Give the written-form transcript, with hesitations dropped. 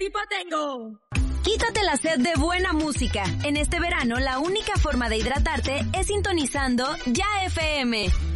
equipo tengo? Quítate la sed de buena música. En este verano, la única forma de hidratarte es sintonizando Ya FM.